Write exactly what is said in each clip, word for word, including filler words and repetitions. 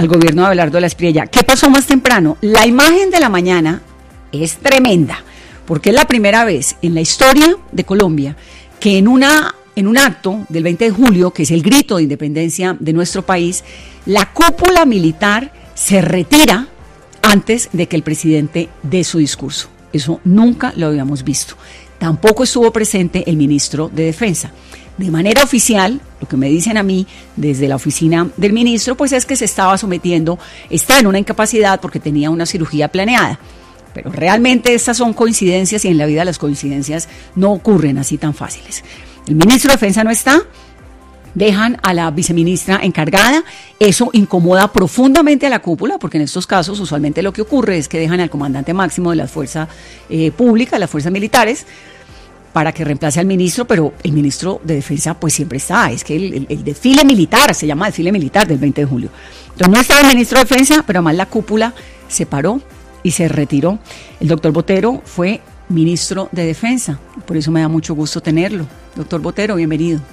al gobierno de Abelardo de la Espriella. ¿Qué pasó más temprano? La imagen de la mañana es tremenda, porque es la primera vez en la historia de Colombia que en, una, en un acto del veinte de julio, que es el grito de independencia de nuestro país, la cúpula militar se retira antes de que el presidente dé su discurso. Eso nunca lo habíamos visto. Tampoco estuvo presente el ministro de Defensa. De manera oficial, lo que me dicen a mí desde la oficina del ministro, pues es que se estaba sometiendo, está en una incapacidad porque tenía una cirugía planeada. Pero realmente estas son coincidencias y en la vida las coincidencias no ocurren así tan fáciles. El ministro de Defensa no está, dejan a la viceministra encargada, eso incomoda profundamente a la cúpula, porque en estos casos usualmente lo que ocurre es que dejan al comandante máximo de la fuerza eh, pública, las fuerzas militares, para que reemplace al ministro, pero el ministro de Defensa pues siempre está, es que el, el, el desfile militar, se llama desfile militar del veinte de julio. Entonces no estaba el ministro de Defensa, pero además la cúpula se paró y se retiró. El doctor Botero fue ministro de Defensa, por eso me da mucho gusto tenerlo. Doctor Botero, bienvenido.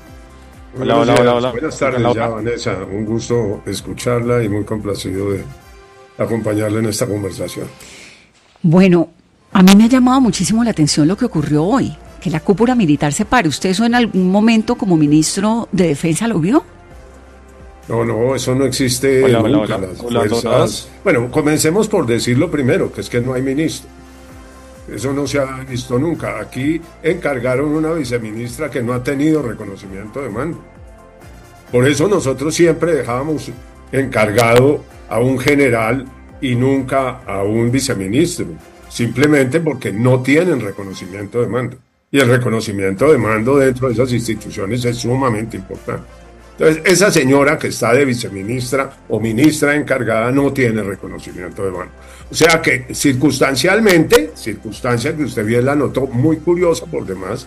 Hola, hola, hola, hola. Buenas tardes, hola, hola. Ya, Vanessa. Un gusto escucharla y muy complacido de acompañarla en esta conversación. Bueno, a mí me ha llamado muchísimo la atención lo que ocurrió hoy, que la cúpula militar se pare. ¿Usted eso en algún momento como ministro de Defensa lo vio? No, no, eso no existe hola, nunca. Hola, hola. Las Hola, fuerzas... Bueno, comencemos por decirlo primero, que es que no hay ministro. Eso no se ha visto nunca. Aquí encargaron una viceministra que no ha tenido reconocimiento de mando. Por eso nosotros siempre dejábamos encargado a un general y nunca a un viceministro, simplemente porque no tienen reconocimiento de mando. Y el reconocimiento de mando dentro de esas instituciones es sumamente importante. Entonces, esa señora que está de viceministra o ministra encargada no tiene reconocimiento de mando. O sea que circunstancialmente, circunstancia que usted bien la notó, muy curiosa por demás,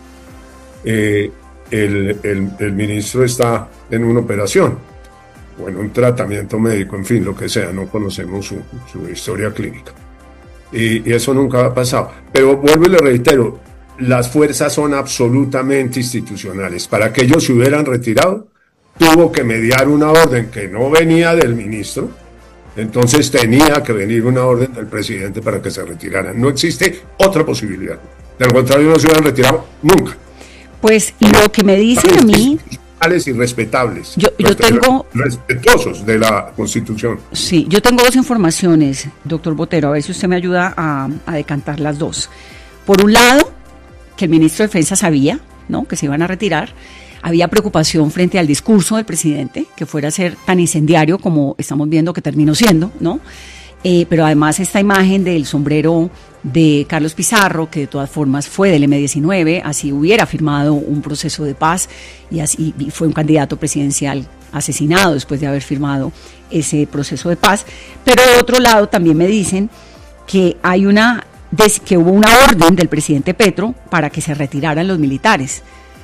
eh, el, el, el ministro está en una operación o en un tratamiento médico, en fin, lo que sea, no conocemos su, su historia clínica. Y, y eso nunca ha pasado. Pero vuelvo y le reitero, las fuerzas son absolutamente institucionales. Para que ellos se hubieran retirado, tuvo que mediar una orden que no venía del ministro, entonces tenía que venir una orden del presidente para que se retiraran. No existe otra posibilidad. De lo contrario, no se hubieran retirado nunca. Pues lo que me dicen a mí... Y respetables. Yo, yo tengo... Respetuosos de la Constitución. Sí, yo tengo dos informaciones, doctor Botero, a ver si usted me ayuda a, a decantar las dos. Por un lado, que el ministro de Defensa sabía, ¿no?, que se iban a retirar. Había preocupación frente al discurso del presidente, que fuera a ser tan incendiario como estamos viendo que terminó siendo, ¿no? Eh, pero además esta imagen del sombrero de Carlos Pizarro, que de todas formas fue del eme diecinueve, así hubiera firmado un proceso de paz y así y fue un candidato presidencial asesinado después de haber firmado ese proceso de paz. Pero de otro lado también me dicen que hay una que hubo una orden del presidente Petro para que se retiraran los militares.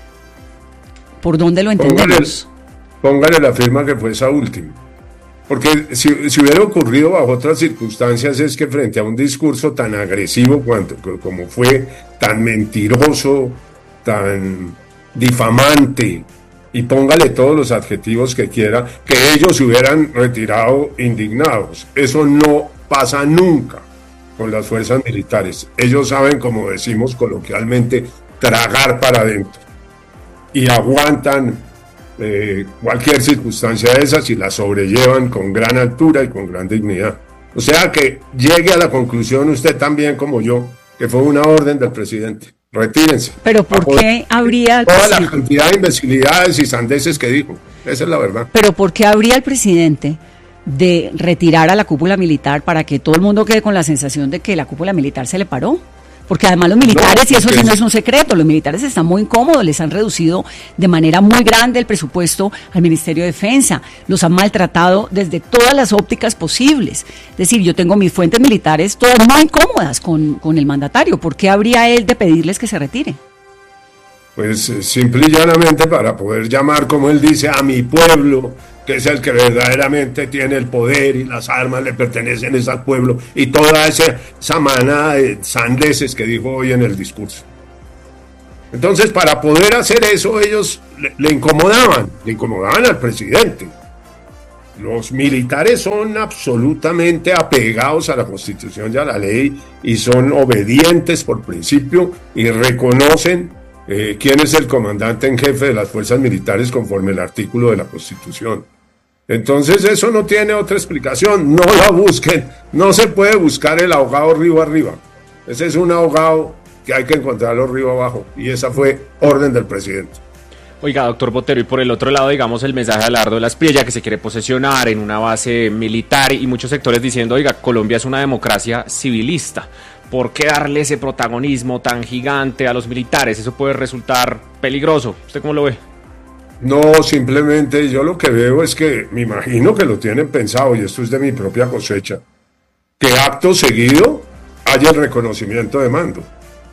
¿Por dónde lo entendemos? Póngale, póngale la firma que fue esa última. Porque si, si hubiera ocurrido bajo otras circunstancias es que frente a un discurso tan agresivo cuanto, como fue, tan mentiroso, tan difamante, y póngale todos los adjetivos que quiera, que ellos se hubieran retirado indignados. Eso no pasa nunca con las fuerzas militares. Ellos saben, como decimos coloquialmente, tragar para adentro. Y aguantan eh, cualquier circunstancia de esas y la sobrellevan con gran altura y con gran dignidad. O sea que llegue a la conclusión usted también como yo, que fue una orden del presidente. Retírense. Pero ¿por qué habría... Toda la cantidad de imbecilidades y sandeces que dijo. Esa es la verdad. Pero ¿por qué habría el presidente de retirar a la cúpula militar para que todo el mundo quede con la sensación de que la cúpula militar se le paró? Porque además los militares, no, y eso sí no es un secreto, los militares están muy incómodos, les han reducido de manera muy grande el presupuesto al Ministerio de Defensa, los han maltratado desde todas las ópticas posibles. Es decir, yo tengo mis fuentes militares todas muy incómodas con, con el mandatario. ¿Por qué habría él de pedirles que se retire? Pues simple y llanamente para poder llamar, como él dice, a mi pueblo, que es el que verdaderamente tiene el poder y las armas le pertenecen al pueblo, y toda esa, esa manada de sandeces que dijo hoy en el discurso. Entonces, para poder hacer eso, ellos le, le incomodaban, le incomodaban al presidente, los militares son absolutamente apegados a la Constitución y a la ley y son obedientes por principio y reconocen eh, quién es el comandante en jefe de las fuerzas militares conforme el artículo de la Constitución. Entonces eso no tiene otra explicación, no la busquen, no se puede buscar el ahogado río arriba. Ese es un ahogado que hay que encontrarlo río abajo y esa fue orden del presidente. Oiga, doctor Botero, y por el otro lado, digamos, el mensaje de Abelardo de la Espriella, que se quiere posesionar en una base militar y muchos sectores diciendo, oiga, Colombia es una democracia civilista, ¿por qué darle ese protagonismo tan gigante a los militares? Eso puede resultar peligroso. ¿Usted cómo lo ve? No, simplemente yo lo que veo es que me imagino que lo tienen pensado, y esto es de mi propia cosecha, que acto seguido haya el reconocimiento de mando.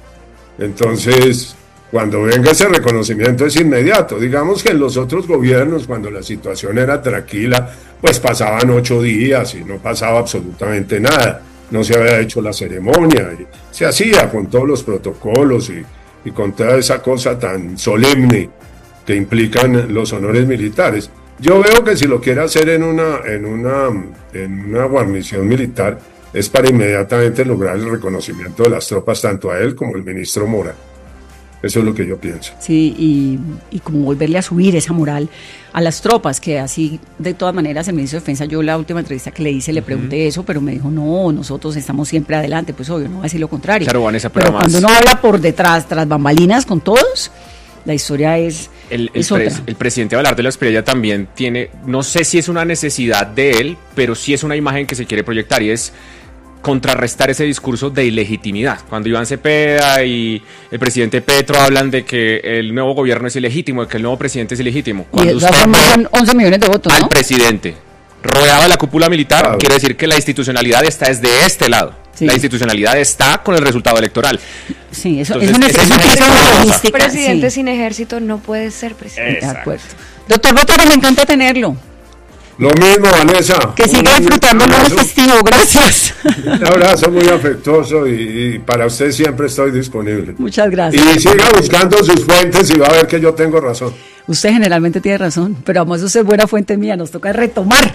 Entonces, cuando venga ese reconocimiento es inmediato. Digamos que en los otros gobiernos, cuando la situación era tranquila, pues pasaban ocho días y no pasaba absolutamente nada. No se había hecho la ceremonia, y se hacía con todos los protocolos y, y con toda esa cosa tan solemne que implican los honores militares. Yo veo que si lo quiere hacer en una, en una, en una guarnición militar, es para inmediatamente lograr el reconocimiento de las tropas, tanto a él como al ministro Mora. Eso es lo que yo pienso. Sí, y, y como volverle a subir esa moral a las tropas, que así de todas maneras el ministro de Defensa, yo la última entrevista que le hice le pregunté uh-huh. eso, pero me dijo, no, nosotros estamos siempre adelante, pues obvio, no va a decir lo contrario. Claro, Vanessa, pero, pero cuando uno habla por detrás, tras bambalinas con todos, la historia es, el, el, es otra. Pres, el presidente Abelardo de la Espriella también tiene, no sé si es una necesidad de él, pero sí es una imagen que se quiere proyectar y es contrarrestar ese discurso de ilegitimidad. Cuando Iván Cepeda y el presidente Petro hablan de que el nuevo gobierno es ilegítimo, de que el nuevo presidente es ilegítimo. Cuando y usted son once millones de votos, al ¿no? presidente rodeado de la cúpula militar, claro, quiere decir que la institucionalidad está desde este lado. Sí. La institucionalidad está con el resultado electoral. Sí, eso Entonces, es una logística. Presidente sí. sin ejército no puede ser presidente. Exacto. De acuerdo. Doctor Botero, me encanta tenerlo. Lo mismo, Vanessa. Que siga disfrutando el festivo, gracias. Un abrazo muy afectuoso y, y para usted siempre estoy disponible. Muchas gracias. Y siga buscando sus fuentes y va a ver que yo tengo razón. Usted generalmente tiene razón, pero además usted es buena fuente mía, nos toca retomar.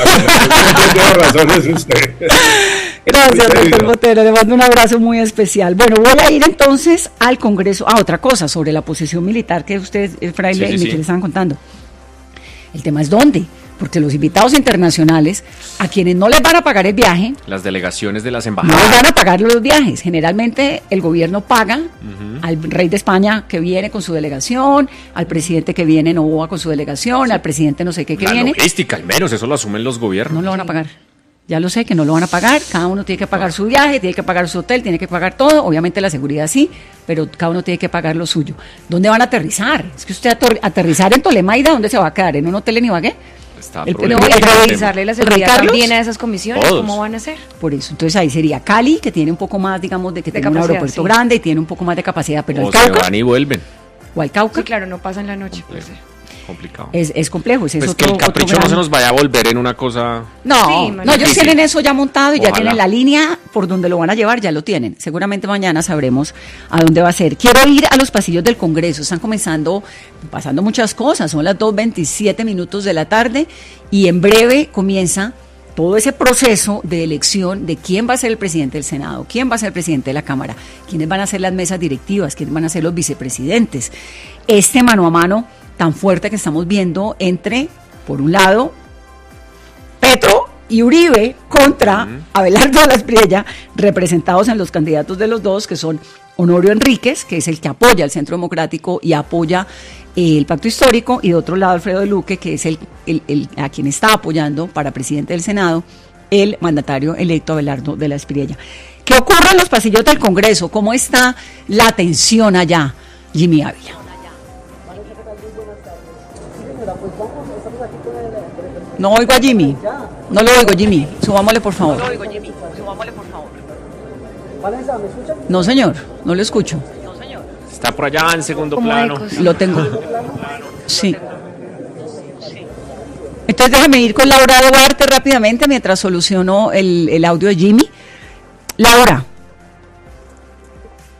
No, tiene razón, es usted. Gracias, doctor Botero, le mando un abrazo muy especial. Bueno, voy a ir entonces al Congreso. Ah, otra cosa, sobre la posición militar que usted, el fraile sí, sí, y Miquel sí. estaban contando. El tema es dónde. Porque los invitados internacionales, a quienes no les van a pagar el viaje, las delegaciones de las embajadas, no les van a pagar los viajes. Generalmente el gobierno paga uh-huh. al rey de España que viene con su delegación, al presidente que viene en Novoa con su delegación, al presidente no sé qué que la viene. La logística, al menos, eso lo asumen los gobiernos. No lo van a pagar. Ya lo sé que no lo van a pagar, cada uno tiene que pagar su viaje, tiene que pagar su hotel, tiene que pagar todo, obviamente la seguridad sí, pero cada uno tiene que pagar lo suyo. ¿Dónde van a aterrizar? Es que usted ator- aterrizar en Tolemaida, ¿dónde se va a quedar? ¿En un hotel en Ibagué? Está el, el, el revisarle la seguridad también a esas comisiones, Todos. ¿Cómo van a hacer? Por eso, entonces ahí sería Cali, que tiene un poco más, digamos, de que de tiene un aeropuerto sí. grande y tiene un poco más de capacidad, pero o el Cauca, se van y vuelven. O al Cauca. Sí, claro, no pasa en la noche. Pues, complicado. Es, es complejo, ese pues es otro, que el capricho otro no se nos vaya a volver en una cosa. No, sí, no, ellos difícil. Tienen eso ya montado y Ojalá. Ya tienen la línea por donde lo van a llevar, ya lo tienen. Seguramente mañana sabremos a dónde va a ser. Quiero ir a los pasillos del Congreso, están comenzando, pasando muchas cosas, son las dos veintisiete minutos de la tarde y en breve comienza todo ese proceso de elección de quién va a ser el presidente del Senado, quién va a ser el presidente de la Cámara, quiénes van a ser las mesas directivas, quiénes van a ser los vicepresidentes. Este mano a mano tan fuerte que estamos viendo entre, por un lado, Petro y Uribe contra uh-huh. Abelardo de la Espriella, representados en los candidatos de los dos, que son Honorio Enríquez, que es el que apoya al Centro Democrático y apoya eh, el Pacto Histórico, y de otro lado Alfredo Luque, que es el, el, el a quien está apoyando para presidente del Senado, el mandatario electo Abelardo de la Espriella. ¿Qué ocurre en los pasillos del Congreso? ¿Cómo está la tensión allá, Jimmy Ávila? No oigo a Jimmy. No lo oigo, Jimmy. Subámosle, por favor. No lo oigo, Jimmy. Subámosle, por favor. Vanessa, ¿me escucha? No, señor. No lo escucho. No, señor. Está por allá en segundo plano. Lo tengo. Sí. Entonces déjame ir con Laura Duarte rápidamente mientras soluciono el, el audio de Jimmy. Laura.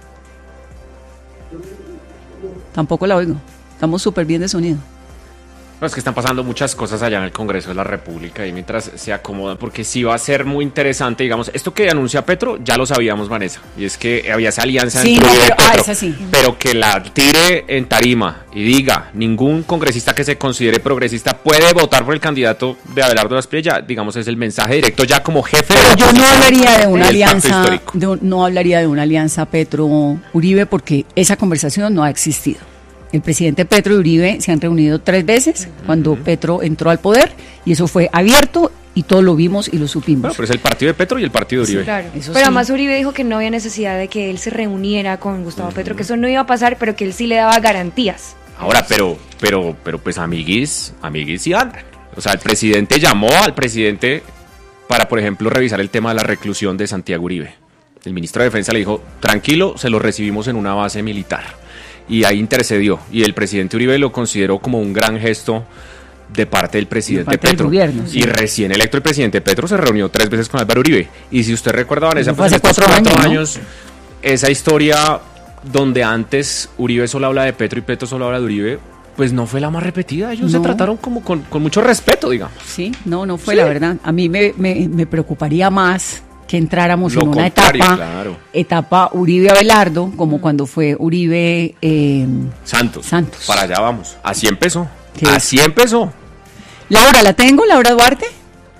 Tampoco la oigo. Estamos súper bien de sonido. No, es que están pasando muchas cosas allá en el Congreso de la República y mientras se acomodan, porque sí va a ser muy interesante, digamos, esto que anuncia Petro, ya lo sabíamos, Vanessa, y es que había esa alianza sí, entre no, Uribe pero, y Petro, ah, esa sí. pero que la tire en tarima y diga, ningún congresista que se considere progresista puede votar por el candidato de Abelardo Asprilla, ya, digamos, es el mensaje directo ya como jefe de la Yo no hablaría de una del alianza, de un, no hablaría de una alianza Petro-Uribe porque esa conversación no ha existido. El presidente Petro y Uribe se han reunido tres veces cuando uh-huh. Petro entró al poder y eso fue abierto y todos lo vimos y lo supimos. Bueno, pero es el partido de Petro y el partido de Uribe. Sí, claro. Eso pero sí. Además Uribe dijo que no había necesidad de que él se reuniera con Gustavo uh-huh. Petro, que eso no iba a pasar, pero que él sí le daba garantías. Ahora, pero, pero, pero pues amiguis, amiguis sí andan. O sea, el presidente llamó al presidente para, por ejemplo, revisar el tema de la reclusión de Santiago Uribe. El ministro de Defensa le dijo, tranquilo, se lo recibimos en una base militar. Y ahí intercedió, y el presidente Uribe lo consideró como un gran gesto de parte del presidente de parte Petro. Del gobierno, sí. Y recién electo el presidente Petro se reunió tres veces con Álvaro Uribe. Y si usted recuerda, Vanessa, pues hace cuatro, cuatro años, años ¿no? esa historia donde antes Uribe solo habla de Petro y Petro solo habla de Uribe, pues no fue la más repetida. Ellos no. se trataron como con, con mucho respeto, digamos. Sí, no, no fue sí. la verdad. A mí me, me, me preocuparía más que entráramos Lo en una contrario, etapa claro. etapa Uribe Abelardo, como cuando fue Uribe eh, Santos. Santos. Para allá vamos. Así empezó. ¿Qué? Así empezó. Laura, ¿la tengo? Laura Duarte.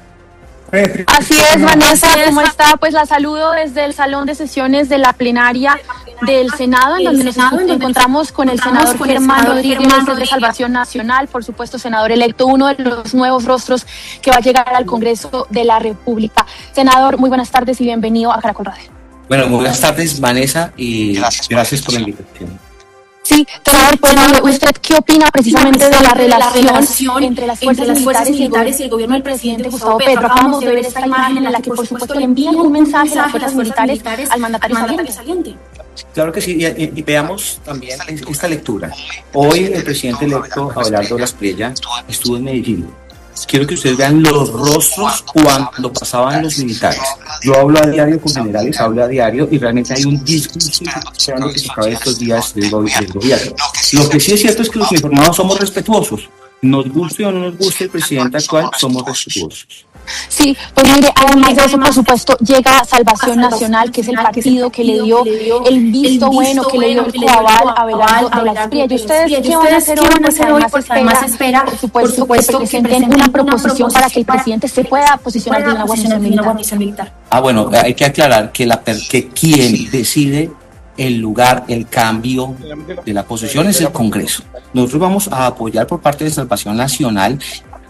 Así es, Vanessa, ¿cómo está? Pues la saludo desde el salón de sesiones de la plenaria del Senado, en donde nos encontramos con el senador Germán Rodríguez de Salvación Nacional, por supuesto, senador electo, uno de los nuevos rostros que va a llegar al Congreso de la República. Senador, muy buenas tardes y bienvenido a Caracol Radio. Bueno, buenas tardes, Vanessa, y gracias, gracias por la invitación. Sí, senador, pues, ¿usted qué opina precisamente de la relación entre las fuerzas, entre las fuerzas militares y el gobierno del presidente Gustavo Petro? Acabamos de ver esta imagen en la que, por supuesto, le envían un mensaje a las fuerzas militares al mandatario saliente. Claro que sí, y, y, y veamos también esta lectura. Hoy el presidente electo Abelardo Asprilla estuvo en Medellín. Quiero que ustedes vean los rostros cuando pasaban los militares. Yo hablo a diario con generales, hablo a diario y realmente hay un discurso esperando que se acabe estos días del, go- del gobierno. Lo que sí es cierto es que los uniformados somos respetuosos. Nos guste o no nos guste el presidente actual, somos respetuosos. Sí, pues mire, además de eso, por supuesto, llega Salvación Nacional, que es el partido que le dio el visto bueno, que le dio el coaval a Abelardo de la Asprilla. ¿Y ustedes qué van a hacer hoy? Pues además espera, por supuesto, que presenten una proposición para que el presidente se pueda posicionar de una guarnición militar. Ah, bueno, hay que aclarar que, la, que quien decide el lugar, el cambio de la posición es el Congreso. Nosotros vamos a apoyar por parte de Salvación Nacional.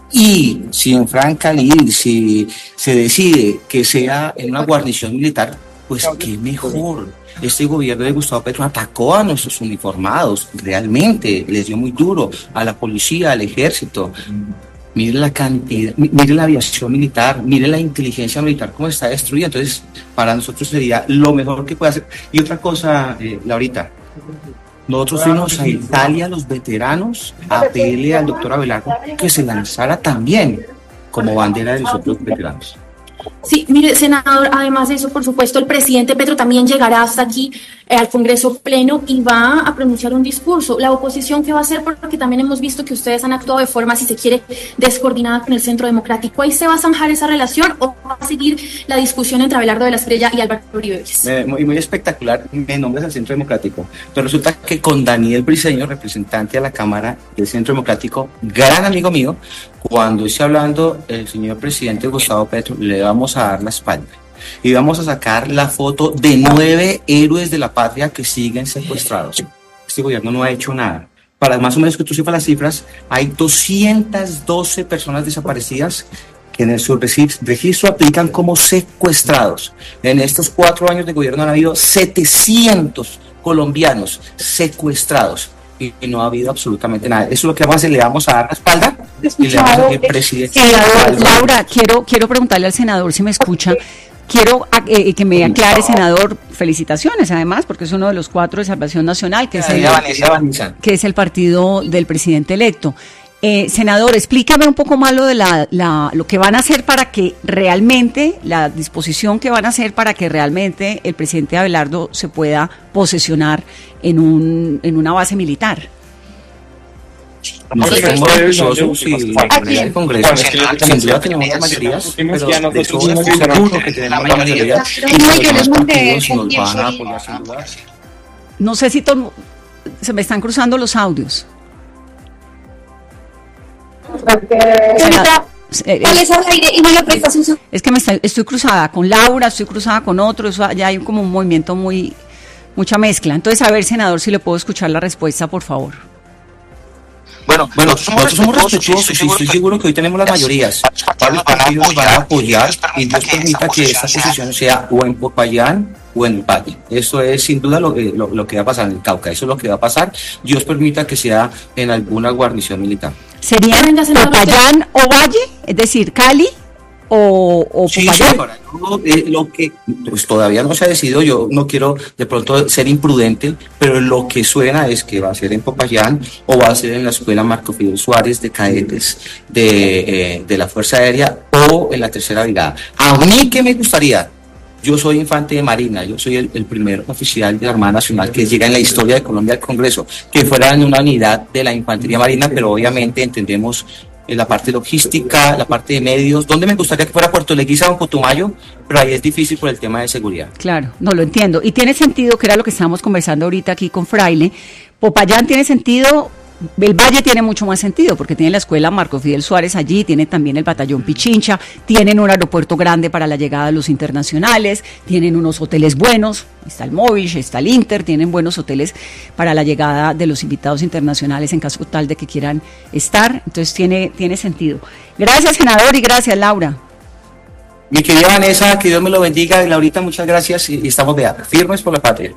Y si en Franca Lil, si se decide que sea en una guarnición militar, pues qué mejor. Este gobierno de Gustavo Petro atacó a nuestros uniformados, realmente les dio muy duro a la policía, al ejército. Mire la cantidad, mire la aviación militar, mire la inteligencia militar cómo está destruida. Entonces, para nosotros sería lo mejor que puede hacer. Y otra cosa, eh, Laurita. Nosotros fuimos a Italia, los veteranos, a pedirle al doctor Abelardo que se lanzara también como bandera de nosotros veteranos. Sí, mire, senador, además de eso, por supuesto, el presidente Petro también llegará hasta aquí eh, al Congreso Pleno y va a pronunciar un discurso. La oposición, ¿qué va a hacer? Porque también hemos visto que ustedes han actuado de forma, si se quiere, descoordinada con el Centro Democrático. ¿Ahí se va a zanjar esa relación o va a seguir la discusión entre Abelardo de la Asprilla y Álvaro Uribe? Eh, muy, muy espectacular, me nombres al Centro Democrático, pero resulta que con Daniel Briceño, representante a la Cámara del Centro Democrático, gran amigo mío, cuando esté hablando el señor presidente Gustavo Petro, le vamos a dar la espalda y vamos a sacar la foto de nueve héroes de la patria que siguen secuestrados. Este gobierno no ha hecho nada. Para más o menos que tú sepas las cifras, hay doscientas doce personas desaparecidas que en su registro aplican como secuestrados. En estos cuatro años de gobierno han habido setecientos colombianos secuestrados y no ha habido absolutamente nada. Eso es lo que vamos a hacer, le vamos a dar la espalda y le vamos a decir, presidente. Senador, Laura, quiero, quiero preguntarle al senador si me escucha. Quiero eh, que me aclare, senador, felicitaciones además, porque es uno de los cuatro de Salvación Nacional, que es el, que es el partido del presidente electo. Eh, senador, explícame un poco más lo de la, la, lo que van a hacer para que realmente, la disposición que van a hacer para que realmente el presidente Abelardo se pueda posesionar en un en una base militar. Nosotros estamos orgullosos y en el Congreso, sin duda tenemos las mayorías, pero de eso seguro que tenemos la mayoría y los demás partidos nos van a apoyar sin duda. No sé si to- se me están cruzando los audios. Eh, eh, es que me está, estoy cruzada con Laura, estoy cruzada con otro, eso, ya hay como un movimiento muy, mucha mezcla. Entonces, a ver, senador, si le puedo escuchar la respuesta, por favor. Bueno, bueno, nosotros somos respetuosos y estoy seguro que hoy tenemos las mayorías. Varios partidos nos van a apoyar y Dios permita que esta posición sea o en Popayán o en el Valle. Eso es sin duda lo, lo, lo que va a pasar en el Cauca, eso es lo que va a pasar. Dios permita que sea en alguna guarnición militar. ¿Sería Popayán o Valle? Es decir, Cali o, o sí, Popayán. Señora, yo, eh, lo que pues todavía no se ha decidido, yo no quiero de pronto ser imprudente, pero lo que suena es que va a ser en Popayán o va a ser en la escuela Marco Fidel Suárez de cadetes de, eh, de la Fuerza Aérea o en la Tercera Brigada. A mí que me gustaría, yo soy infante de Marina, yo soy el, el primer oficial de la Armada Nacional que llega en la historia de Colombia al Congreso, que fuera en una unidad de la Infantería Marina, pero obviamente entendemos eh, la parte logística, la parte de medios, donde me gustaría que fuera Puerto Leguízamo o Putumayo, pero ahí es difícil por el tema de seguridad. Claro, no lo entiendo. Y tiene sentido, que era lo que estábamos conversando ahorita aquí con Fraile, Popayán tiene sentido. El Valle tiene mucho más sentido porque tiene la escuela Marco Fidel Suárez allí, tiene también el batallón Pichincha, tienen un aeropuerto grande para la llegada de los internacionales, tienen unos hoteles buenos, está el Movish, está el Inter, tienen buenos hoteles para la llegada de los invitados internacionales en caso tal de que quieran estar, entonces tiene, tiene sentido. Gracias, senador, y gracias, Laura. Mi querida Vanessa, que Dios me lo bendiga, y Laurita, muchas gracias y, y estamos vea, firmes por la patria.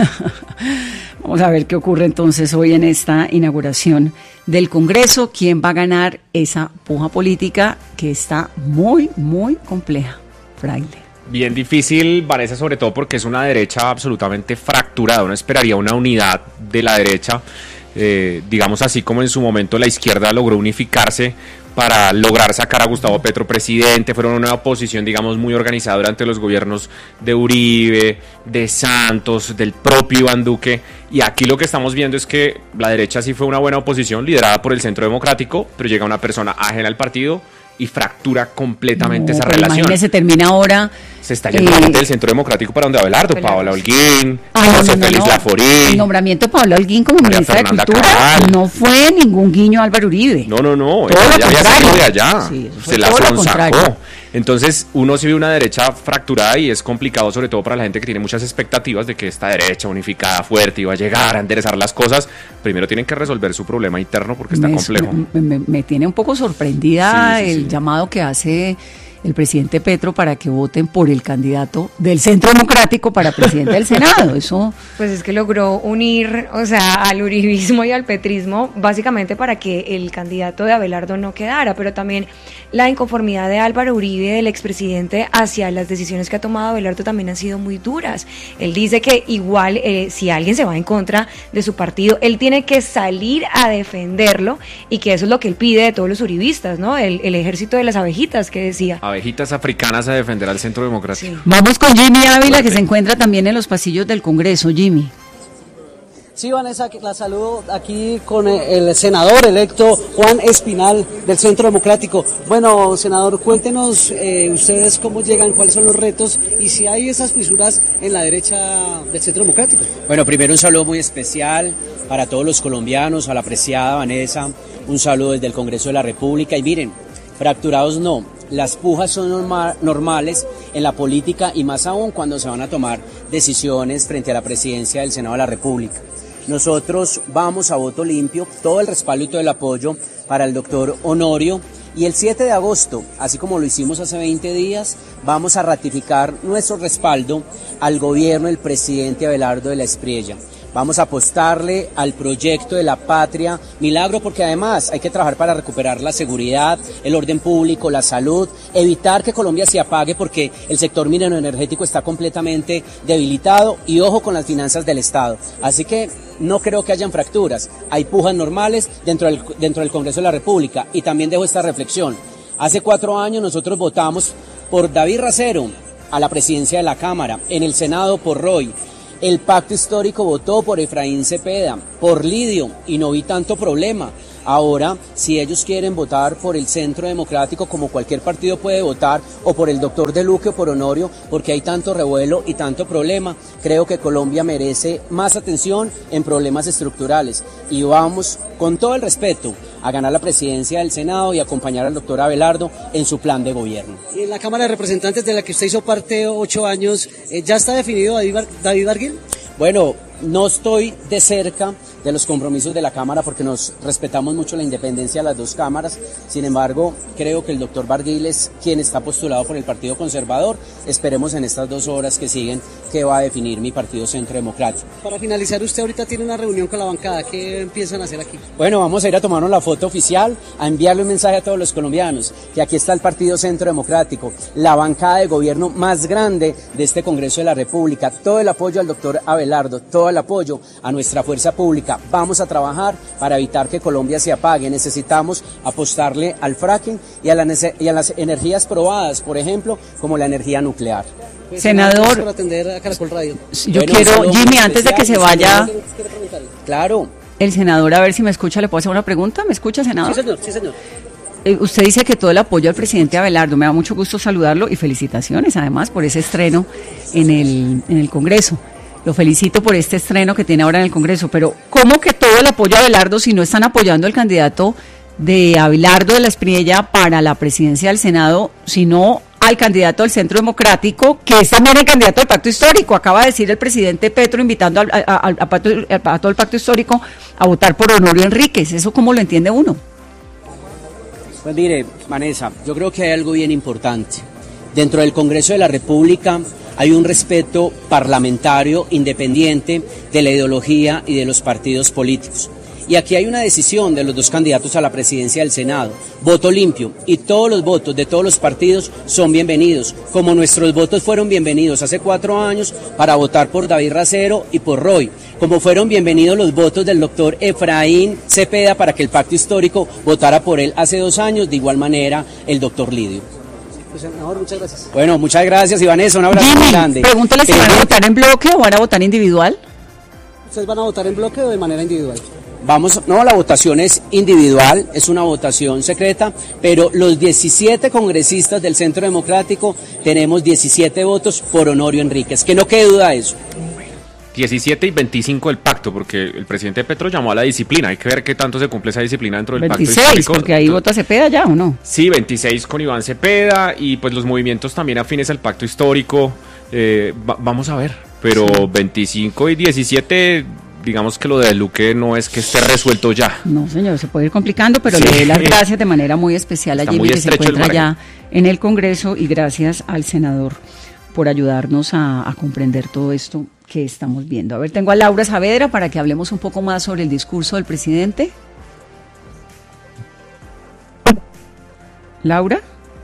Vamos a ver qué ocurre entonces hoy en esta inauguración del Congreso, quién va a ganar esa puja política que está muy, muy compleja, Fraile. Bien difícil, Vanessa, sobre todo porque es una derecha absolutamente fracturada. Uno esperaría una unidad de la derecha, eh, digamos así como en su momento la izquierda logró unificarse para lograr sacar a Gustavo Petro presidente. Fueron una oposición, digamos, muy organizada durante los gobiernos de Uribe, de Santos, del propio Iván Duque. Y aquí lo que estamos viendo es que la derecha sí fue una buena oposición, liderada por el Centro Democrático, pero llega una persona ajena al partido y fractura completamente no, esa relación. Imagínese, termina ahora. Se está yendo eh, del Centro Democrático para donde Abelardo, Abelardo. Paola Holguín, ah, José no, no, Félix no. Laforí. El nombramiento de Paola Holguín como María ministra Fernanda de Cultura Cabal. No fue ningún guiño a Álvaro Uribe. No, no, no. Todo ella lo ya había salido de allá. Sí, se la sonsacó. Entonces, uno sí ve una derecha fracturada y es complicado, sobre todo para la gente que tiene muchas expectativas de que esta derecha unificada, fuerte, iba a llegar a enderezar las cosas. Primero tienen que resolver su problema interno porque está me, complejo. Me, me, me tiene un poco sorprendida sí, sí, el sí. llamado que hace el presidente Petro para que voten por el candidato del Centro Democrático para presidente del Senado. Eso pues es que logró unir, o sea, al uribismo y al petrismo básicamente para que el candidato de Abelardo no quedara, pero también la inconformidad de Álvaro Uribe, del expresidente, hacia las decisiones que ha tomado Abelardo también han sido muy duras. Él dice que igual eh, si alguien se va en contra de su partido, él tiene que salir a defenderlo y que eso es lo que él pide de todos los uribistas, ¿no? El, el ejército de las abejitas que decía. Abejitas africanas a defender al Centro Democrático. Sí. Vamos con Jimmy Ávila, que se encuentra también en los pasillos del Congreso. Jimmy. Sí, Vanessa, la saludo aquí con el senador electo Juan Espinal del Centro Democrático. Bueno, senador, cuéntenos eh, ustedes cómo llegan, cuáles son los retos y si hay esas fisuras en la derecha del Centro Democrático. Bueno, primero un saludo muy especial para todos los colombianos, a la apreciada Vanessa, un saludo desde el Congreso de la República. Y miren, fracturados no, las pujas son norma, normales en la política y más aún cuando se van a tomar decisiones frente a la presidencia del Senado de la República. Nosotros vamos a voto limpio, todo el respaldo y todo el apoyo para el doctor Honorio, y el siete de agosto, así como lo hicimos hace veinte días, vamos a ratificar nuestro respaldo al gobierno del presidente Abelardo de la Espriella. Vamos a apostarle al proyecto de la patria milagro, porque además hay que trabajar para recuperar la seguridad, el orden público, la salud, evitar que Colombia se apague porque el sector minero energético está completamente debilitado y ojo con las finanzas del Estado. Así que no creo que hayan fracturas, hay pujas normales dentro del, dentro del Congreso de la República. Y también dejo esta reflexión. Hace cuatro años nosotros votamos por David Racero a la presidencia de la Cámara, en el Senado por Roy. El pacto histórico votó por Efraín Cepeda, por Lidio, y no vi tanto problema. Ahora, si ellos quieren votar por el Centro Democrático, como cualquier partido puede votar, o por el doctor De Luque o por Honorio, porque hay tanto revuelo y tanto problema, creo que Colombia merece más atención en problemas estructurales. Y vamos, con todo el respeto, a ganar la presidencia del Senado y acompañar al doctor Abelardo en su plan de gobierno. Y en la Cámara de Representantes, de la que usted hizo parte ocho años, eh, ¿ya está definido David, Bar- David Barguil? Bueno, no estoy de cerca de los compromisos de la Cámara porque nos respetamos mucho la independencia de las dos cámaras. Sin embargo, creo que el doctor Barguil es quien está postulado por el Partido Conservador. Esperemos en estas dos horas que siguen qué va a definir mi Partido Centro Democrático. Para finalizar, usted ahorita tiene una reunión con la bancada. ¿Qué empiezan a hacer aquí? Bueno, vamos a ir a tomarnos la foto oficial, a enviarle un mensaje a todos los colombianos, que aquí está el Partido Centro Democrático, la bancada de gobierno más grande de este Congreso de la República, todo el apoyo al doctor Abelardo, todo el apoyo a nuestra fuerza pública. Vamos a trabajar para evitar que Colombia se apague. Necesitamos apostarle al fracking y a, la nece- y a las energías probadas, por ejemplo, como la energía nuclear. Pues, Senador, gracias por atender a Caracol Radio. yo Bueno, quiero, saludos Jimmy, antes de que se especiales, vaya senador. Claro. el senador, a ver si me escucha, ¿le puedo hacer una pregunta? ¿Me escucha, senador? Sí, señor, sí, señor. Eh, usted dice que todo el apoyo al presidente Abelardo, me da mucho gusto saludarlo y felicitaciones además por ese estreno en el, en el Congreso. Lo felicito por este estreno que tiene ahora en el Congreso, pero ¿cómo que todo el apoyo a Abelardo si no están apoyando al candidato de Abelardo de la Espriella para la presidencia del Senado, sino al candidato del Centro Democrático, que es también el candidato del Pacto Histórico? Acaba de decir el presidente Petro invitando al, a, a, a, pacto, a todo el Pacto Histórico a votar por Honorio Enríquez. ¿Eso cómo lo entiende uno? Pues mire, Vanessa, yo creo que hay algo bien importante. Dentro del Congreso de la República hay un respeto parlamentario independiente de la ideología y de los partidos políticos. Y aquí hay una decisión de los dos candidatos a la presidencia del Senado, voto limpio, y todos los votos de todos los partidos son bienvenidos, como nuestros votos fueron bienvenidos hace cuatro años para votar por David Racero y por Roy, como fueron bienvenidos los votos del doctor Efraín Cepeda para que el Pacto Histórico votara por él hace dos años, de igual manera el doctor Lidio. Pues, senador, muchas gracias. Bueno, muchas gracias, Vanessa, un abrazo muy Jimmy, grande. pregúntale si van a votar en bloque o van a votar individual. ¿Ustedes van a votar en bloque o de manera individual? Vamos, no, la votación es individual, es una votación secreta, pero los diecisiete congresistas del Centro Democrático tenemos diecisiete votos por Honorio Enríquez, que no quede duda de eso. diecisiete y veinticinco del pacto, porque el presidente Petro llamó a la disciplina. Hay que ver qué tanto se cumple esa disciplina dentro del veintiséis, pacto histórico. porque ahí vota Cepeda ya, ¿o no? Sí, veintiséis con Iván Cepeda y pues los movimientos también afines al pacto histórico. Eh, va- vamos a ver, pero sí. veinticinco y diecisiete, digamos que lo de Luque no es que esté resuelto ya. No, señor, se puede ir complicando, pero Sí. le doy las gracias de manera muy especial a Está Jimmy, muy que se estrecho el encuentra margen. ya en el Congreso, y gracias al senador por ayudarnos a, a comprender todo esto que estamos viendo. A ver, tengo a Laura Saavedra para que hablemos un poco más sobre el discurso del presidente. Laura.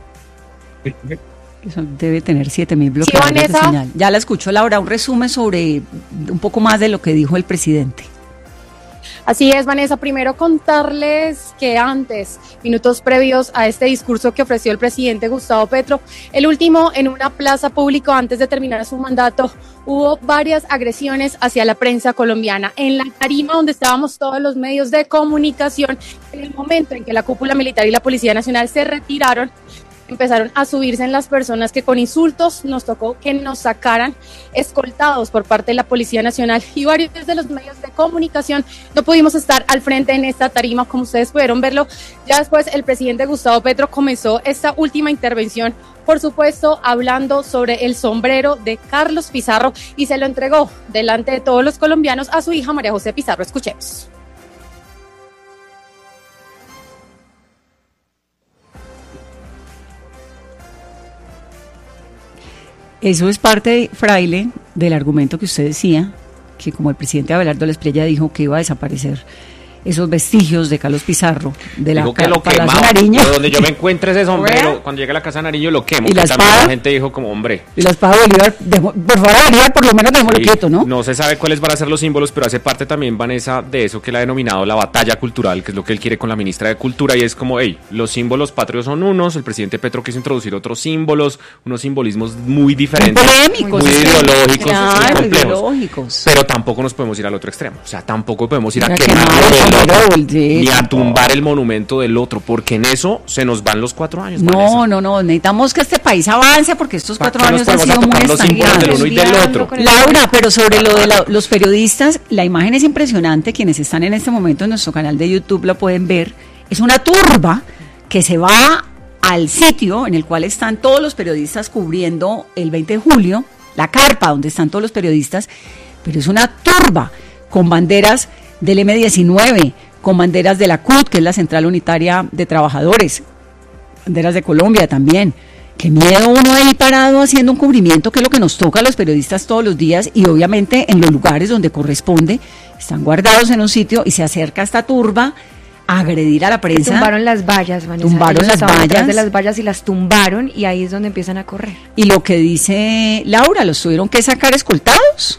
Eso debe tener siete mil bloqueados Sí, de Vanessa. señal. Ya la escucho, Laura. Un resumen sobre un poco más de lo que dijo el presidente. Así es, Vanessa. Primero contarles que antes, minutos previos a este discurso que ofreció el presidente Gustavo Petro, el último en una plaza pública antes de terminar su mandato, hubo varias agresiones hacia la prensa colombiana. En la tarima donde estábamos todos los medios de comunicación, en el momento en que la cúpula militar y la Policía Nacional se retiraron, empezaron a subirse en las personas que con insultos nos tocó que nos sacaran escoltados por parte de la Policía Nacional, y varios de los medios de comunicación no pudimos estar al frente en esta tarima, como ustedes pudieron verlo. Ya después el presidente Gustavo Petro comenzó esta última intervención, por supuesto hablando sobre el sombrero de Carlos Pizarro, y se lo entregó delante de todos los colombianos a su hija María José Pizarro. Escuchemos. Eso es parte, Fraile, del argumento que usted decía, que como el presidente Abelardo Espriella dijo que iba a desaparecer esos vestigios de Carlos Pizarro de la Digo que lo Palacio quemaba, Nariño. de donde yo me encuentre ese sombrero, ¿Vea? cuando llegue a la casa de Nariño lo quemo. ¿Y que la también espada? la gente dijo como, hombre. Y la espada de Bolívar, dejó- por favor, Bolívar, por lo menos dejémoslo Sí, quieto, ¿no? No se sabe cuáles van a ser los símbolos, pero hace parte también, Vanessa, de eso que él ha denominado la batalla cultural, que es lo que él quiere con la ministra de Cultura, y es como, hey, los símbolos patrios son unos, el presidente Petro quiso introducir otros símbolos, unos simbolismos muy diferentes, polémicos, muy sí. ideológicos, Claro, muy complejos. ideológicos. Pero tampoco nos podemos ir al otro extremo, o sea, tampoco podemos ir a Era quemar quemar el el del Pero, otro, sí, ni a tampoco. tumbar el monumento del otro, porque en eso se nos van los cuatro años. No, Vanessa. no, no, necesitamos que este país avance porque estos ¿Para cuatro qué nos años han ponemos a sido muy tocar los símbolos del uno y del estancados. otro? Con el- Laura, pero sobre lo de la- los periodistas, la imagen es impresionante. Quienes están en este momento en nuestro canal de YouTube lo pueden ver. Es una turba que se va al sitio en el cual están todos los periodistas cubriendo el veinte de julio, la carpa donde están todos los periodistas, pero es una turba con banderas del eme diecinueve, con banderas de la C U T, que es la Central Unitaria de Trabajadores, banderas de Colombia también. Qué miedo uno ahí parado haciendo un cubrimiento, que es lo que nos toca a los periodistas todos los días, y obviamente en los lugares donde corresponde, están guardados en un sitio y se acerca esta turba a agredir a la prensa. Tumbaron las vallas, Vanessa. Tumbaron Ellos las estaban detrás vallas. de las vallas y las tumbaron y ahí es donde empiezan a correr. Y lo que dice Laura, los tuvieron que sacar escoltados.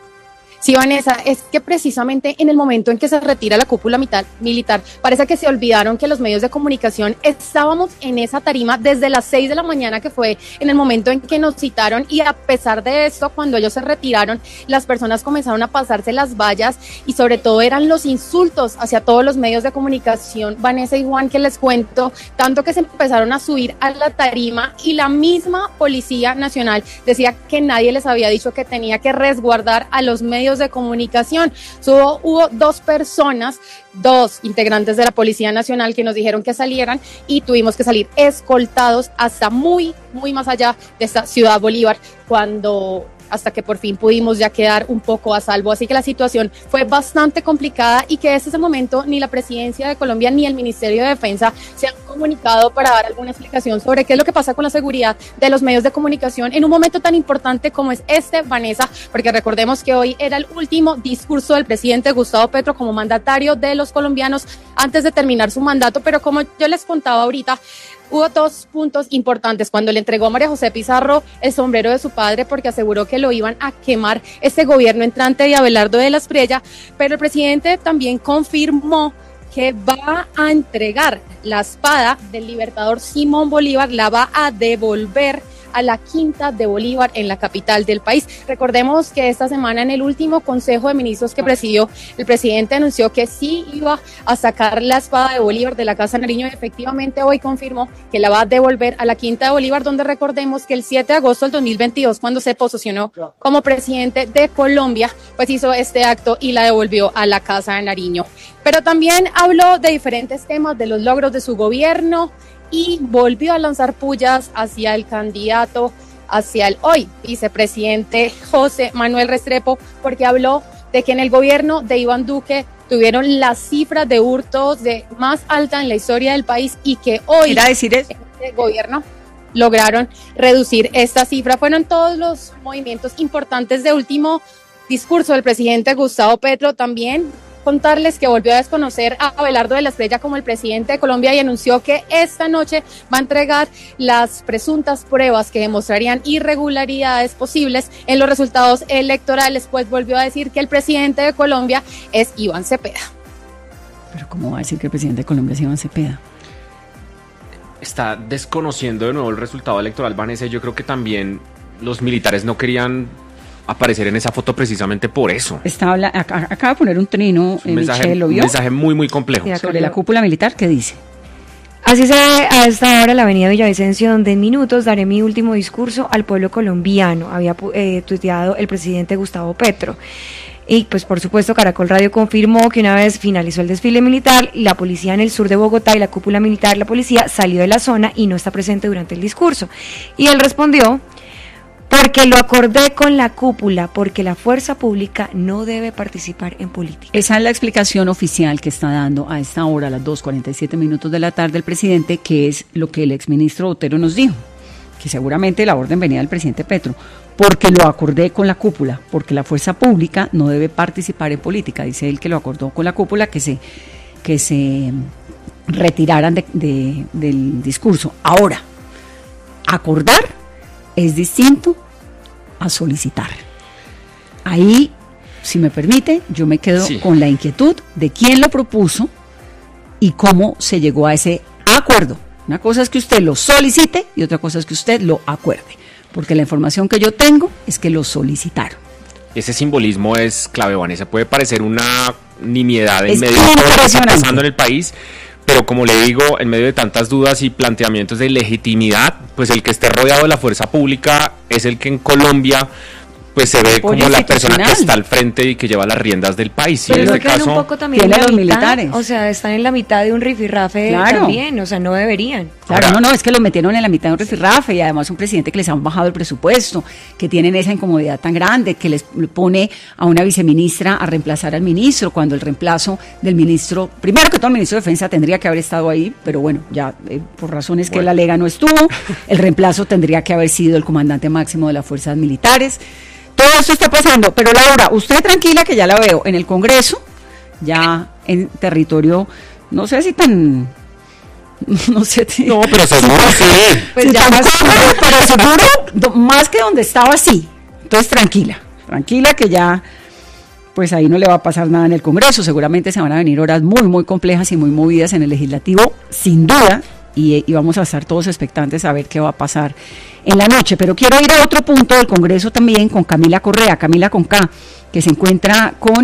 Sí, Vanessa, es que precisamente en el momento en que se retira la cúpula militar, militar, parece que se olvidaron que los medios de comunicación estábamos en esa tarima desde las seis de la mañana, que fue en el momento en que nos citaron, y a pesar de esto, cuando ellos se retiraron, las personas comenzaron a pasarse las vallas y sobre todo eran los insultos hacia todos los medios de comunicación, Vanessa y Juan, que les cuento, tanto que se empezaron a subir a la tarima y la misma Policía Nacional decía que nadie les había dicho que tenía que resguardar a los medios de comunicación. Hubo, hubo dos personas, dos integrantes de la Policía Nacional que nos dijeron que salieran y tuvimos que salir escoltados hasta muy, muy más allá de esta Ciudad Bolívar, cuando hasta que por fin pudimos ya quedar un poco a salvo. Así que la situación fue bastante complicada y que desde ese momento ni la Presidencia de Colombia ni el Ministerio de Defensa se han comunicado para dar alguna explicación sobre qué es lo que pasa con la seguridad de los medios de comunicación en un momento tan importante como es este, Vanessa, porque recordemos que hoy era el último discurso del presidente Gustavo Petro como mandatario de los colombianos antes de terminar su mandato, pero como yo les contaba ahorita, hubo dos puntos importantes cuando le entregó a María José Pizarro el sombrero de su padre, porque aseguró que lo iban a quemar este gobierno entrante de Abelardo de la Espriella, pero el presidente también confirmó que va a entregar la espada del libertador Simón Bolívar, la va a devolver a la Quinta de Bolívar en la capital del país. Recordemos que esta semana en el último Consejo de Ministros que presidió, el presidente anunció que sí iba a sacar la espada de Bolívar de la Casa Nariño y efectivamente hoy confirmó que la va a devolver a la Quinta de Bolívar, donde recordemos que el siete de agosto del dos mil veintidós, cuando se posesionó como presidente de Colombia, pues hizo este acto y la devolvió a la Casa de Nariño. Pero también habló de diferentes temas, de los logros de su gobierno, y volvió a lanzar pullas hacia el candidato, hacia el hoy vicepresidente José Manuel Restrepo, porque habló de que en el gobierno de Iván Duque tuvieron las cifras de hurtos de más alta en la historia del país y que hoy ¿Quiere decir eso? en este gobierno lograron reducir esta cifra. Fueron todos los movimientos importantes de último discurso del presidente Gustavo Petro. También contarles que volvió a desconocer a Abelardo de la Espriella como el presidente de Colombia y anunció que esta noche va a entregar las presuntas pruebas que demostrarían irregularidades posibles en los resultados electorales, pues volvió a decir que el presidente de Colombia es Iván Cepeda. Pero ¿cómo va a decir que el presidente de Colombia es Iván Cepeda? Está desconociendo de nuevo el resultado electoral, Vanessa. Yo creo que también los militares no querían aparecer en esa foto precisamente por eso. Está habla, acá, acaba de poner un trino, Un eh, mensaje, Michelle, ¿lo un vio? mensaje muy, muy complejo. Sí, Sobre la cúpula militar, ¿qué dice? Así se ve a esta hora la avenida Villavicencio, donde en minutos daré mi último discurso al pueblo colombiano, había eh, tuiteado el presidente Gustavo Petro. Y pues por supuesto Caracol Radio confirmó que una vez finalizó el desfile militar, la policía en el sur de Bogotá y la cúpula militar, la policía salió de la zona y no está presente durante el discurso. Y él respondió: porque lo acordé con la cúpula, porque la fuerza pública no debe participar en política. Esa es la explicación oficial que está dando a esta hora, a las dos cuarenta y siete minutos de la tarde, el presidente, que es lo que el exministro Otero nos dijo, que seguramente la orden venía del presidente Petro, porque lo acordé con la cúpula, porque la fuerza pública no debe participar en política. Dice él que lo acordó con la cúpula, que se, que se retiraran de, de, del discurso. Ahora, acordar es distinto a solicitar. Ahí, si me permite, yo me quedo Sí. con la inquietud de quién lo propuso y cómo se llegó a ese acuerdo. Una cosa es que usted lo solicite y otra cosa es que usted lo acuerde, porque la información que yo tengo es que lo solicitaron. ese simbolismo es clave, Vanessa. Puede parecer una nimiedad en Es medio de todo lo que está impresionante. pasando en el país, pero como le digo, en medio de tantas dudas y planteamientos de legitimidad, pues el que esté rodeado de la fuerza pública es el que en Colombia pues se ve Apoyo como la persona que institucional. está al frente y que lleva las riendas del país. Y Pero en no este quedan caso, un poco también en tiene la los mitad, militares. o sea, están en la mitad de un rifirrafe Claro. también, o sea, no deberían. Claro, Ahora- no, no, es que los metieron en la mitad de un rifirrafe y además un presidente que les han bajado el presupuesto, que tienen esa incomodidad tan grande, que les pone a una viceministra a reemplazar al ministro, cuando el reemplazo del ministro, primero que todo el ministro de Defensa tendría que haber estado ahí, pero bueno, ya eh, por razones que Bueno. él alega no estuvo, el reemplazo tendría que haber sido el comandante máximo de las fuerzas militares. Todo esto está pasando, pero Laura, usted tranquila que ya la veo en el Congreso, ya en territorio, no sé si tan... No sé si... no, pero seguro sí. Pues Sí, ya tan más cómodo, pero seguro, do- más que donde estaba, sí. Entonces, tranquila, tranquila que ya, pues ahí no le va a pasar nada en el Congreso. Seguramente se van a venir horas muy, muy complejas y muy movidas en el Legislativo, sin duda, y, y vamos a estar todos expectantes a ver qué va a pasar en la noche. Pero quiero ir a otro punto del Congreso también con Camila Correa, Camila con K, que se encuentra con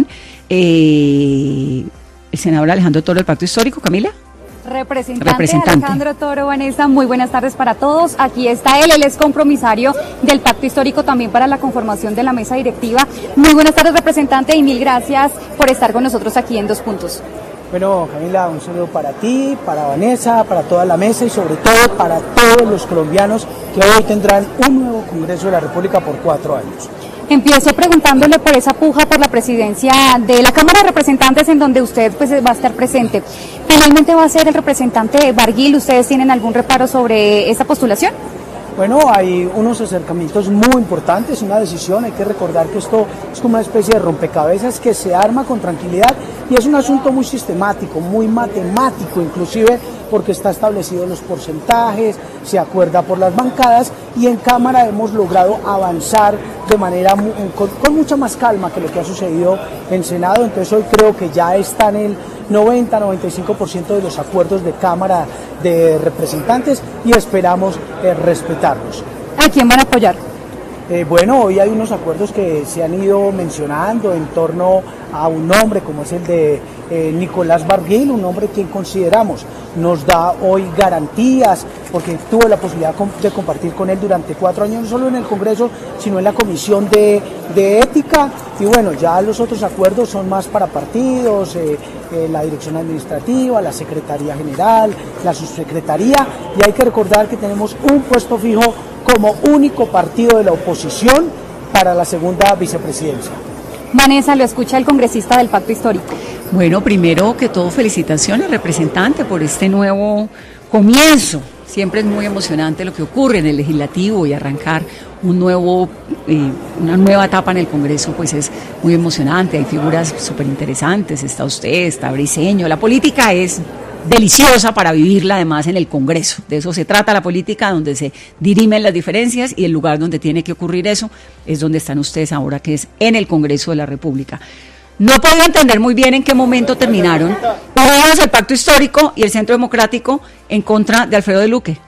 eh, el senador Alejandro Toro del Pacto Histórico. Camila. Representante, Representante. Alejandro Toro, Vanessa, muy buenas tardes para todos. Aquí está él, él es compromisario del Pacto Histórico también para la conformación de la mesa directiva. Muy buenas tardes, representante, y mil gracias por estar con nosotros aquí en Dos Puntos. Bueno, Camila, un saludo para ti, para Vanessa, para toda la mesa y sobre todo para todos los colombianos que hoy tendrán un nuevo Congreso de la República por cuatro años. Empiezo preguntándole por esa puja por la presidencia de la Cámara de Representantes en donde usted pues va a estar presente. Finalmente va a ser el representante Barguil. ¿Ustedes tienen algún reparo sobre esta postulación? Bueno, hay unos acercamientos muy importantes, una decisión, hay que recordar que esto es como una especie de rompecabezas que se arma con tranquilidad y es un asunto muy sistemático, muy matemático inclusive, porque está establecido los porcentajes, se acuerda por las bancadas y en Cámara hemos logrado avanzar de manera mu- con, con mucha más calma que lo que ha sucedido en Senado, entonces hoy creo que ya está en el noventa a noventa y cinco por ciento de los acuerdos de Cámara de Representantes y esperamos eh, respetarlos. ¿A quién van a apoyar? Eh, bueno, hoy hay unos acuerdos que se han ido mencionando en torno a un nombre como es el de eh, Nicolás Barguil, un hombre que consideramos nos da hoy garantías, porque tuve la posibilidad com- de compartir con él durante cuatro años, no solo en el Congreso, sino en la Comisión de, de Ética, y bueno, ya los otros acuerdos son más para partidos, eh, eh, la Dirección Administrativa, la Secretaría General, la Subsecretaría, y hay que recordar que tenemos un puesto fijo como único partido de la oposición para la segunda vicepresidencia. Vanessa, lo escucha el congresista del Pacto Histórico. Bueno, primero que todo, felicitaciones, representante, por este nuevo comienzo. Siempre es muy emocionante lo que ocurre en el legislativo y arrancar un nuevo, eh, una nueva etapa en el Congreso, pues es muy emocionante. Hay figuras súper interesantes, está usted, está Briceño. La política es deliciosa para vivirla además en el Congreso. De eso se trata la política, donde se dirimen las diferencias y el lugar donde tiene que ocurrir eso es donde están ustedes ahora, que es en el Congreso de la República. No puedo entender muy bien en qué momento terminaron unidos el Pacto Histórico y el Centro Democrático en contra de Alfredo de Luque.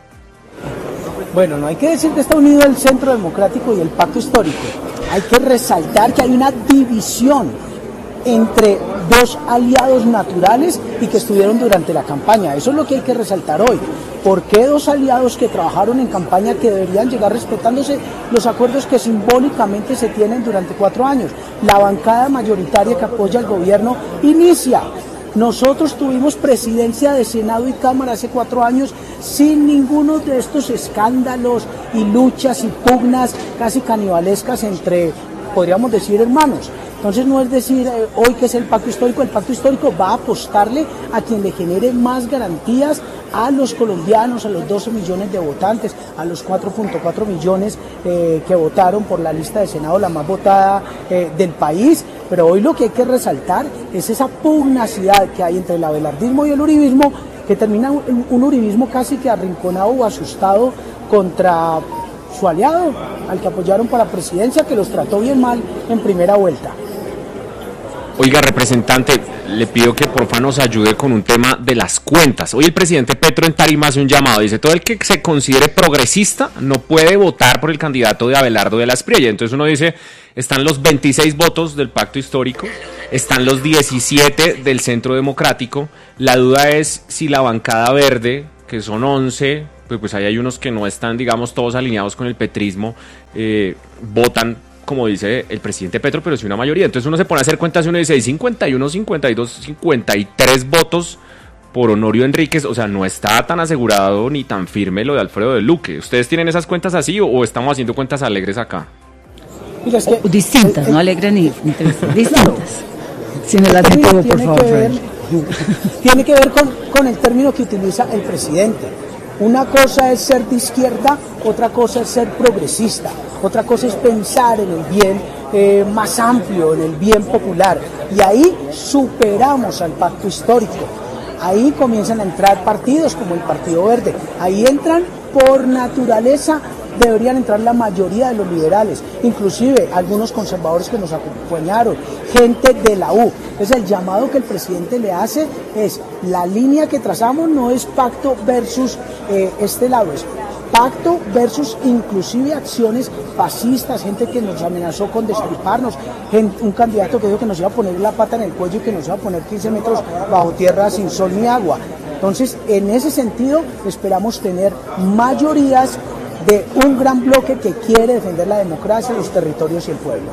Bueno, no hay que decir que está unido el Centro Democrático y el Pacto Histórico. Hay que resaltar que hay una división entre dos aliados naturales y que estuvieron durante la campaña. Eso es lo que hay que resaltar hoy. ¿Por qué dos aliados que trabajaron en campaña que deberían llegar respetándose los acuerdos que simbólicamente se tienen durante cuatro años? La bancada mayoritaria que apoya al gobierno inicia. Nosotros tuvimos presidencia de Senado y Cámara hace cuatro años sin ninguno de estos escándalos y luchas y pugnas casi canibalescas entre, podríamos decir, hermanos. Entonces no es decir eh, hoy que es el Pacto Histórico, el Pacto Histórico va a apostarle a quien le genere más garantías a los colombianos, a los doce millones de votantes, a los cuatro punto cuatro millones eh, que votaron por la lista de Senado, la más votada eh, del país, pero hoy lo que hay que resaltar es esa pugnacidad que hay entre el abelardismo y el uribismo, que termina un, un uribismo casi que arrinconado o asustado contra su aliado, al que apoyaron para presidencia, que los trató bien mal en primera vuelta. Oiga, representante, le pido que porfa nos ayude con un tema de las cuentas. Hoy el presidente Petro en Tarima hace un llamado, dice, todo el que se considere progresista no puede votar por el candidato de Abelardo de la Espriella. Entonces uno dice, están los veintiséis votos del Pacto Histórico, están los diecisiete del Centro Democrático. La duda es si la bancada verde, que son once, pues, pues ahí hay unos que no están, digamos, todos alineados con el petrismo, eh, votan como dice el presidente Petro, pero sí una mayoría. Entonces uno se pone a hacer cuentas y uno dice, hay cincuenta y uno, cincuenta y dos, cincuenta y tres votos por Honorio Enríquez, o sea, no está tan asegurado ni tan firme lo de Alfredo de Luque. ¿Ustedes tienen esas cuentas así o, o estamos haciendo cuentas alegres acá? Mira, es que, o distintas, el, el, no alegres ni, ni tristes, distintas. Sin el adjetivo, por favor. Que ver, tiene que ver con, con el término que utiliza el presidente. Una cosa es ser de izquierda, otra cosa es ser progresista, otra cosa es pensar en el bien eh, más amplio, en el bien popular. Y ahí superamos al pacto histórico. Ahí comienzan a entrar partidos como el Partido Verde. Ahí entran por naturaleza, deberían entrar la mayoría de los liberales, inclusive algunos conservadores que nos acompañaron, gente de la U. Entonces el llamado que el presidente le hace es, la línea que trazamos no es pacto versus eh, este lado, es pacto versus inclusive acciones fascistas, gente que nos amenazó con destriparnos, gente, un candidato que dijo que nos iba a poner la pata en el cuello y que nos iba a poner quince metros bajo tierra sin sol ni agua. Entonces, en ese sentido, esperamos tener mayorías de un gran bloque que quiere defender la democracia, los territorios y el pueblo.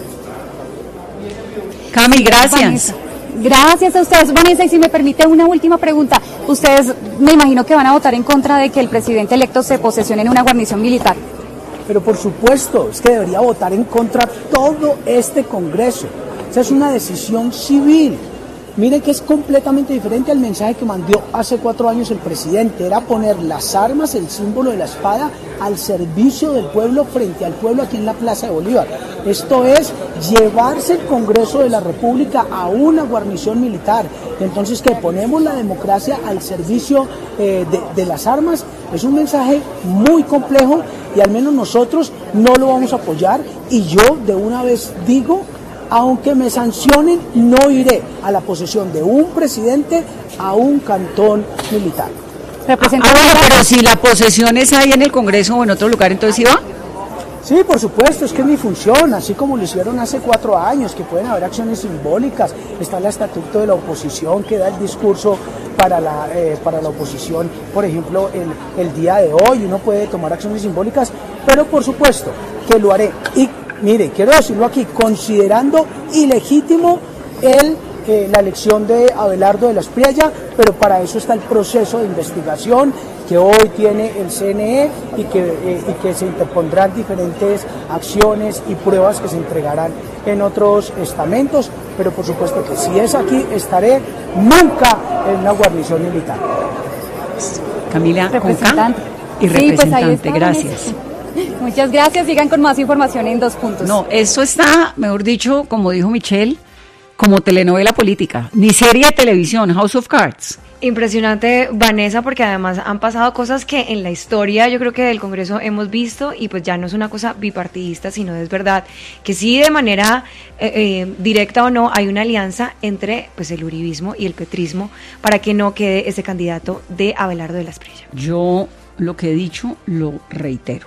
Cami, gracias. Gracias a ustedes. Vanessa, y si me permite una última pregunta. Ustedes me imagino que van a votar en contra de que el presidente electo se posesione en una guarnición militar. Pero por supuesto, es que debería votar en contra todo este Congreso. Esa es una decisión civil. Miren que es completamente diferente al mensaje que mandó hace cuatro años el presidente. Era poner las armas, el símbolo de la espada, al servicio del pueblo, frente al pueblo aquí en la Plaza de Bolívar. Esto es llevarse el Congreso de la República a una guarnición militar. Entonces, que ponemos la democracia al servicio eh, de, de las armas, es un mensaje muy complejo y al menos nosotros no lo vamos a apoyar. Y yo de una vez digo, aunque me sancionen, no iré a la posesión de un presidente a un cantón militar. Ah, pero si la posesión es ahí en el Congreso o en otro lugar, entonces ¿sí va? Sí, por supuesto, es que es mi función, así como lo hicieron hace cuatro años, que pueden haber acciones simbólicas. Está el estatuto de la oposición que da el discurso para la, eh, para la oposición, por ejemplo, el, el día de hoy, uno puede tomar acciones simbólicas, pero por supuesto que lo haré. Y mire, quiero decirlo aquí, considerando ilegítimo el, eh, la elección de Abelardo de la Espriella, pero para eso está el proceso de investigación que hoy tiene el C N E y que, eh, y que se interpondrán diferentes acciones y pruebas que se entregarán en otros estamentos, pero por supuesto que si es aquí, estaré nunca en una guarnición militar. Camila, representante. Y representante, sí, pues gracias. Muchas gracias, sigan con más información en Dos Puntos. No, eso está, mejor dicho, como dijo Michelle, como telenovela política, ni serie de televisión, House of Cards. Impresionante, Vanessa, porque además han pasado cosas que en la historia yo creo que del Congreso hemos visto y pues ya no es una cosa bipartidista, sino es verdad que sí de manera eh, eh, directa o no hay una alianza entre pues el uribismo y el petrismo para que no quede ese candidato de Abelardo de la Espriella. Yo lo que he dicho lo reitero.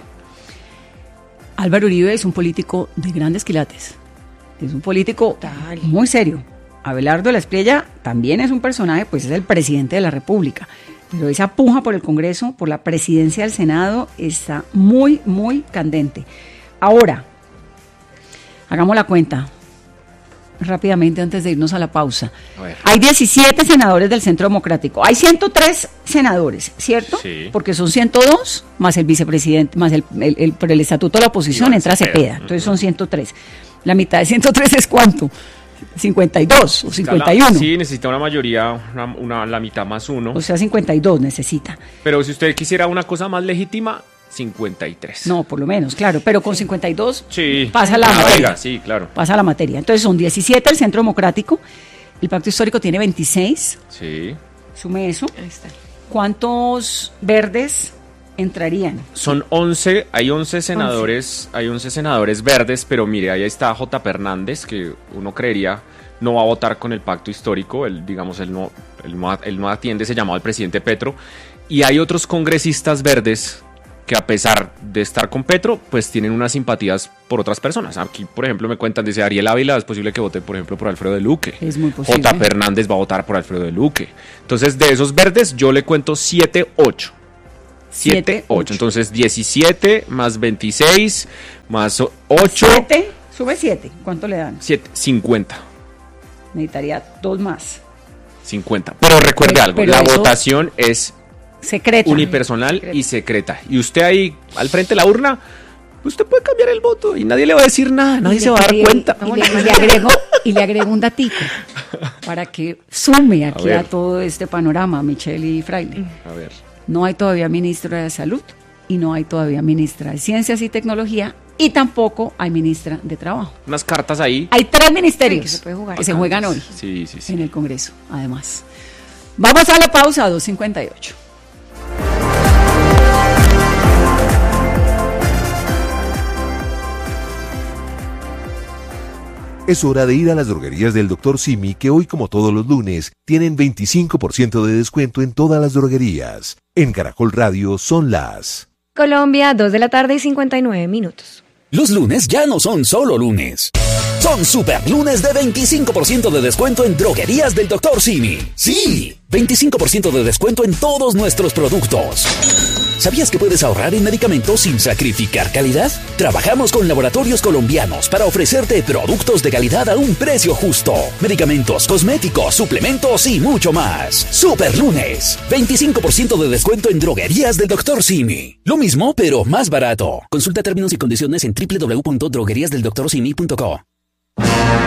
Álvaro Uribe es un político de grandes quilates, es un político Total. muy serio. Abelardo de la Espriella también es un personaje, pues es el presidente de la República, pero esa puja por el Congreso, por la presidencia del Senado, está muy, muy candente. Ahora, hagamos la cuenta rápidamente antes de irnos a la pausa. A Hay diecisiete senadores del Centro Democrático, hay ciento tres senadores, ¿cierto? Sí. Porque son ciento dos más el vicepresidente, más el, el, el por el estatuto de la oposición Iván entra Cepeda, Cepeda. Entonces uh-huh. son ciento tres. La mitad de ciento tres es ¿cuánto? cincuenta y dos o cincuenta y uno. Sí, necesita una mayoría, una, una, la mitad más uno. O sea, cincuenta y dos necesita. Pero si usted quisiera una cosa más legítima, cincuenta y tres. No, por lo menos, claro, pero con cincuenta y dos sí. pasa la ah, materia. Oiga, sí, claro. Pasa la materia. Entonces son diecisiete el Centro Democrático, el Pacto Histórico tiene veintiséis. Sí. Sume eso. Ahí está. ¿Cuántos verdes entrarían? Son once, hay once senadores, once. hay once senadores verdes, pero mire, ahí está J. Hernández, que uno creería no va a votar con el pacto histórico, él, digamos, él no, él no, él no atiende ese llamado al presidente Petro, y hay otros congresistas verdes que a pesar de estar con Petro, pues tienen unas simpatías por otras personas. Aquí, por ejemplo, me cuentan, dice Ariel Ávila, es posible que vote, por ejemplo, por Alfredo de Luque. Es muy posible. J. Fernández va a votar por Alfredo de Luque. Entonces, de esos verdes, yo le cuento siete, ocho. siete, ocho. Entonces, diecisiete más veintiséis más ocho. siete, sube siete. ¿Cuánto le dan? siete, cincuenta. Necesitaría dos más. cincuenta. Pero recuerde Pero- algo, pero la eso- votación es Secreta. unipersonal y secreta. Y usted ahí al frente de la urna, usted puede cambiar el voto y nadie le va a decir nada, nadie Y se le- va a dar y- cuenta. Y, le, y le agrego, y le agrego un datico para que sume aquí ver. a, todo este panorama, Michelle y Fraile. A ver. No hay todavía ministra de Salud y no hay todavía ministra de Ciencias y Tecnología y tampoco hay ministra de Trabajo. Unas cartas ahí. Hay tres ministerios Ay, que se puede jugar. que se juegan hoy Sí, sí, sí. en el Congreso, además. Vamos a la pausa, dos cincuenta y ocho. Es hora de ir a las droguerías del doctor Simi, que hoy, como todos los lunes, tienen veinticinco por ciento de descuento en todas las droguerías. En Caracol Radio son las... Colombia, dos de la tarde y cincuenta y nueve minutos. Los lunes ya no son solo lunes. Son super lunes de veinticinco por ciento de descuento en droguerías del doctor Simi. Sí, veinticinco por ciento de descuento en todos nuestros productos. ¿Sabías que puedes ahorrar en medicamentos sin sacrificar calidad? Trabajamos con laboratorios colombianos para ofrecerte productos de calidad a un precio justo. Medicamentos, cosméticos, suplementos y mucho más. Super lunes, veinticinco por ciento de descuento en droguerías del doctor Simi. Lo mismo, pero más barato. Consulta términos y condiciones en doble u doble u doble u punto droguerías del doctor simi punto co.